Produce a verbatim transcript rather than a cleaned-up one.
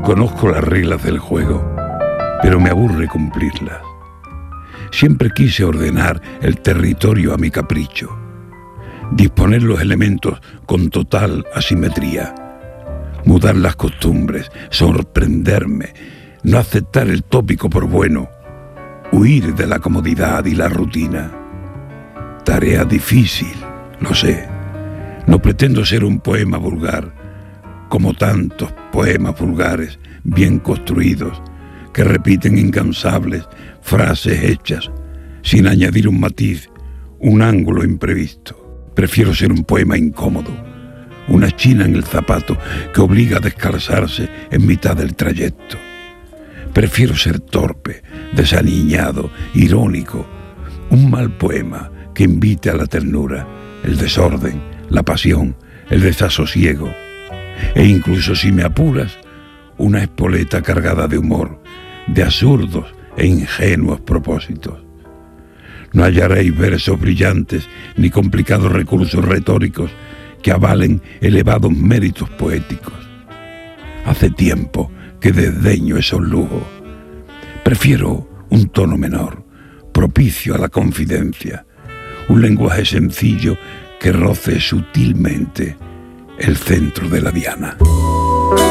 Conozco las reglas del juego, pero me aburre cumplirlas. Siempre quise ordenar el territorio a mi capricho, disponer los elementos con total asimetría, mudar las costumbres, sorprenderme, no aceptar el tópico por bueno, huir de la comodidad y la rutina. Tarea difícil, lo sé. No pretendo ser un poema vulgar, como tantos poemas vulgares bien construidos que repiten incansables frases hechas sin añadir un matiz, un ángulo imprevisto. Prefiero ser un poema incómodo, una china en el zapato que obliga a descalzarse en mitad del trayecto. Prefiero ser torpe, desaliñado, irónico, un mal poema que invite a la ternura, el desorden, la pasión, el desasosiego, e incluso, si me apuras, una espoleta cargada de humor, de absurdos e ingenuos propósitos. No hallaréis versos brillantes ni complicados recursos retóricos que avalen elevados méritos poéticos. Hace tiempo que desdeño esos lujos. Prefiero un tono menor, propicio a la confidencia, un lenguaje sencillo que roce sutilmente el centro de la diana.